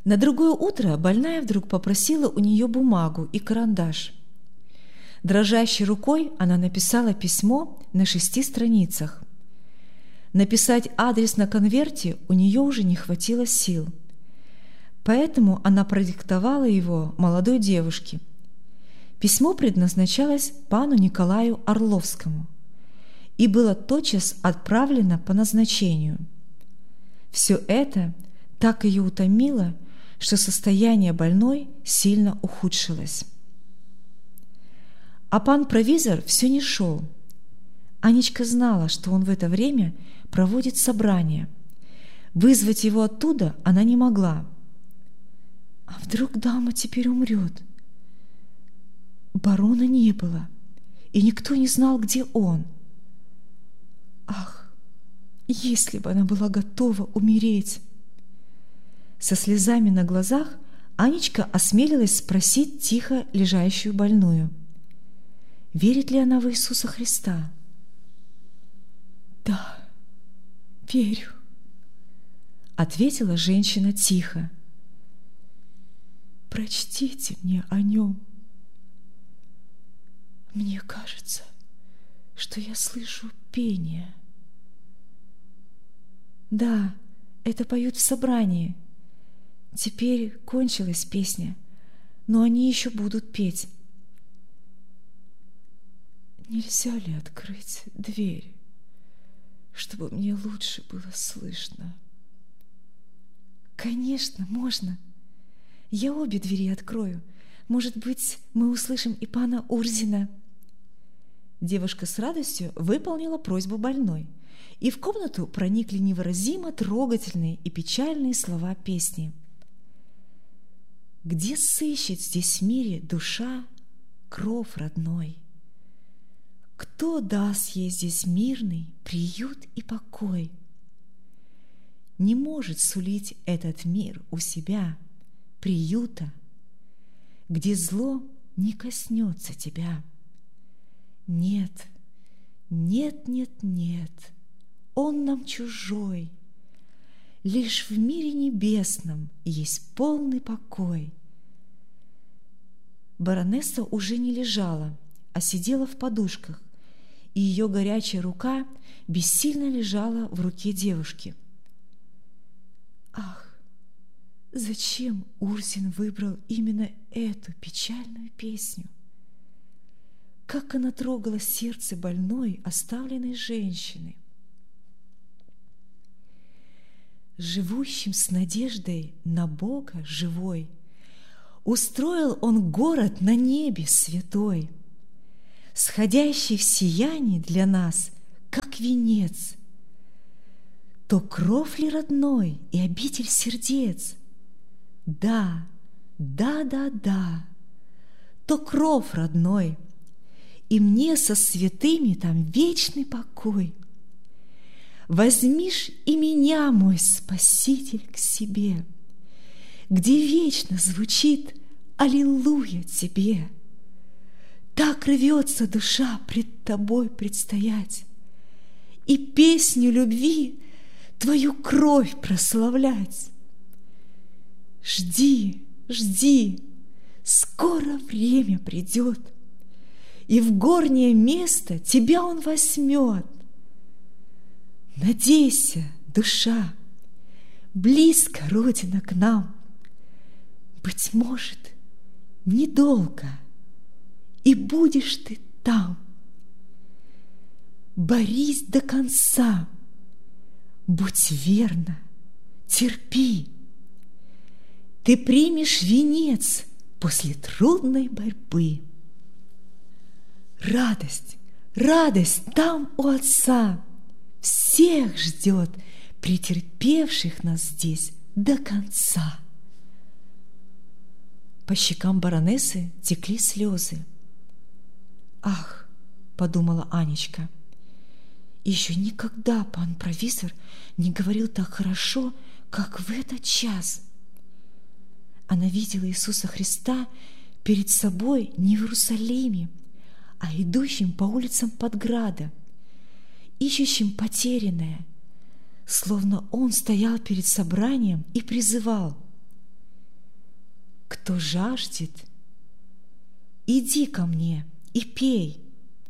На другое утро больная вдруг попросила у нее бумагу и карандаш. Дрожащей рукой она написала письмо на 6 страницах. Написать адрес на конверте у нее уже не хватило сил, поэтому она продиктовала его молодой девушке. Письмо предназначалось пану Николаю Орловскому и было тотчас отправлено по назначению. Все это так ее утомило, что состояние больной сильно ухудшилось. А пан провизор все не шел. Анечка знала, что он в это время проводит собрание. Вызвать его оттуда она не могла. А вдруг дама теперь умрет? Барона не было, и никто не знал, где он. Ах, если бы она была готова умереть! Со слезами на глазах Анечка осмелилась спросить тихо лежащую больную: верит ли она в Иисуса Христа? «Да, верю», — ответила женщина тихо. «Прочтите мне о нем. Мне кажется, что я слышу пение». «Да, это поют в собрании. Теперь кончилась песня, но они еще будут петь». «Нельзя ли открыть дверь, чтобы мне лучше было слышно?» «Конечно, можно. Я обе двери открою. Может быть, мы услышим и пана Урзина». Девушка с радостью выполнила просьбу больной, и в комнату проникли невыразимо трогательные и печальные слова песни. «Где сыщет здесь в мире душа кров родной? Кто даст ей здесь мирный приют и покой? Не может сулить этот мир у себя приюта, где зло не коснется тебя. Нет, нет, нет, нет, он нам чужой. Лишь в мире небесном есть полный покой». Баронесса уже не лежала, а сидела в подушках, и ее горячая рука бессильно лежала в руке девушки. Ах, зачем Урзин выбрал именно эту печальную песню? Как она трогала сердце больной, оставленной женщины! Живущим с надеждой на Бога живой устроил он город на небе святой, сходящий в сиянии для нас, как венец. То кров ли родной и обитель сердец? Да, да, да, да, то кров родной, и мне со святыми там вечный покой. Возьмишь и меня, мой Спаситель, к себе, где вечно звучит «Аллилуйя тебе». Так рвется душа пред тобой предстоять и песню любви твою кровь прославлять. Жди, жди, скоро время придет, и в горнее место тебя он возьмет. Надейся, душа, близко Родина к нам, быть может, недолго, и будешь ты там. Борись до конца, будь верна, терпи. Ты примешь венец после трудной борьбы. Радость, радость там у Отца всех ждет, претерпевших нас здесь до конца. По щекам баронессы текли слезы. «Ах!» — подумала Анечка. «Еще никогда пан провизор не говорил так хорошо, как в этот час». Она видела Иисуса Христа перед собой не в Иерусалиме, а идущим по улицам Подграда, ищущим потерянное, словно Он стоял перед собранием и призывал: кто жаждет, иди ко мне и пей.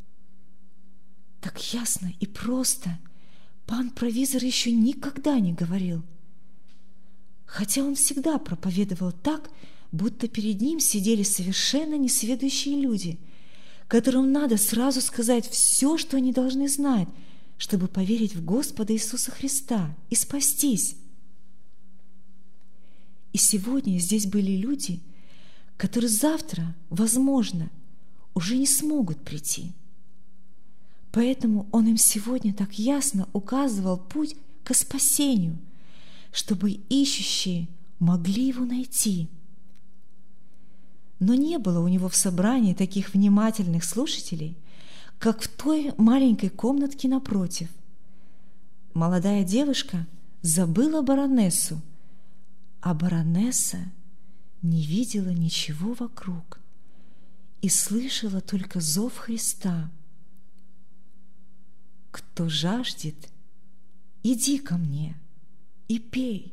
Так ясно и просто пан провизор еще никогда не говорил, хотя он всегда проповедовал так, будто перед ним сидели совершенно несведущие люди, которым надо сразу сказать все, что они должны знать, чтобы поверить в Господа Иисуса Христа и спастись. И сегодня здесь были люди, которые завтра, возможно, уже не смогут прийти. Поэтому Он им сегодня так ясно указывал путь к спасению, чтобы ищущие могли Его найти. Но не было у Него в собрании таких внимательных слушателей, как в той маленькой комнатке напротив. Молодая девушка забыла баронессу, а баронесса не видела ничего вокруг и слышала только зов Христа. «Кто жаждет, иди ко мне и пей».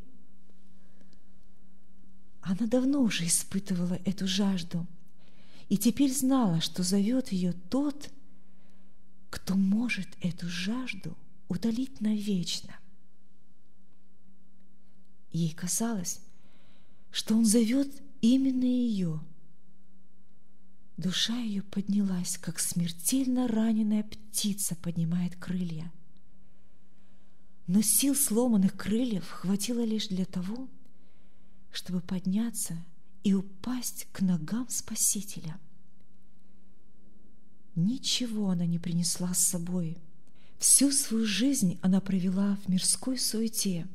Она давно уже испытывала эту жажду и теперь знала, что зовет ее тот, кто может эту жажду утолить навечно. Ей казалось, что он зовет именно ее. Душа ее поднялась, как смертельно раненая птица поднимает крылья. Но сил сломанных крыльев хватило лишь для того, чтобы подняться и упасть к ногам Спасителя. Ничего она не принесла с собой. Всю свою жизнь она провела в мирской суете.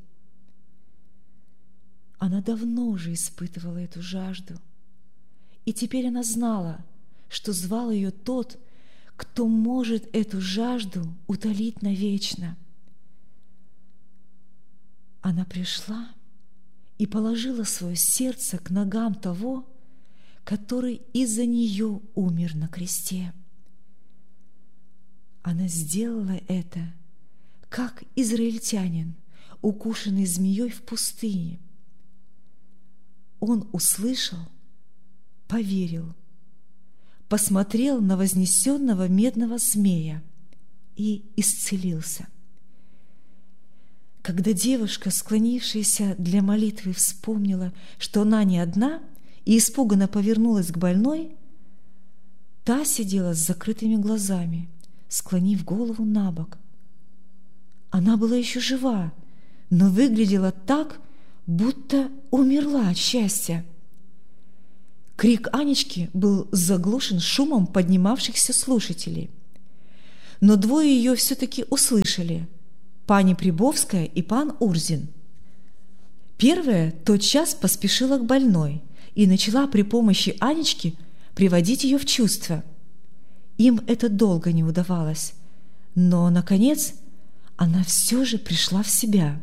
Она давно уже испытывала эту жажду, и теперь она знала, что звал ее тот, кто может эту жажду утолить навечно. Она пришла и положила свое сердце к ногам того, который из-за нее умер на кресте. Она сделала это, как израильтянин, укушенный змеей в пустыне. Он услышал, поверил, посмотрел на вознесенного медного змея и исцелился. Когда девушка, склонившаяся для молитвы, вспомнила, что она не одна, и испуганно повернулась к больной, та сидела с закрытыми глазами, склонив голову на бок. Она была еще жива, но выглядела так, будто умерла от счастья. Крик Анечки был заглушен шумом поднимавшихся слушателей. Но двое ее все-таки услышали – пани Прибовская и пан Урзин. Первая тотчас поспешила к больной и начала при помощи Анечки приводить ее в чувство. Им это долго не удавалось, но, наконец, она все же пришла в себя.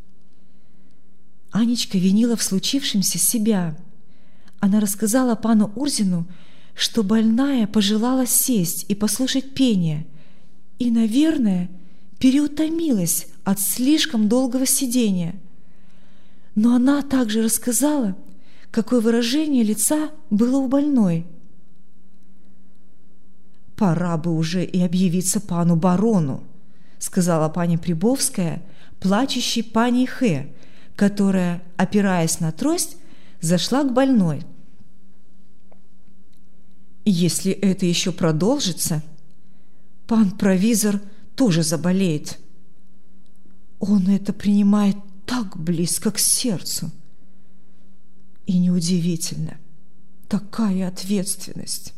Анечка винила в случившемся себя. Она рассказала пану Урзину, что больная пожелала сесть и послушать пение, и, наверное, переутомилась от слишком долгого сидения. Но она также рассказала, какое выражение лица было у больной. «Пора бы уже и объявиться пану барону», сказала пани Прибовская, плачущей пани Хэ, которая, опираясь на трость, зашла к больной. «Если это еще продолжится, пан провизор тоже заболеет. Он это принимает так близко к сердцу. И неудивительно, такая ответственность.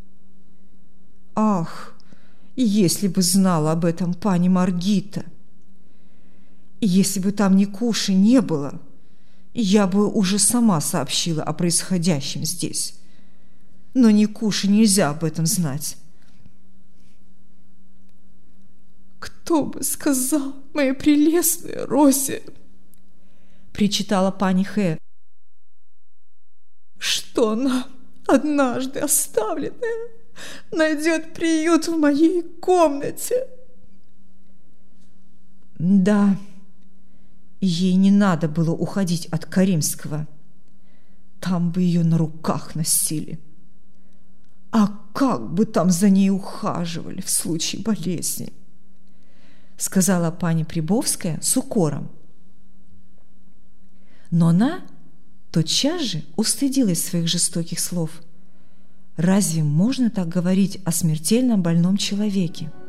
Ах, если бы знала об этом пани Маргита! Если бы там Никуши не было, я бы уже сама сообщила о происходящем здесь. Но Никуше нельзя об этом знать. «Кто бы сказал, моя прелестная Розе, — причитала пани Хэ, — что она, однажды оставленная, найдет приют в моей комнате?» Да, ей не надо было уходить от Каримского. там бы ее на руках носили. А как бы там за ней ухаживали в случае болезни, сказала пани Прибовская с укором. Но она тотчас же устыдилась своих жестоких слов. Разве можно так говорить о смертельно больном человеке?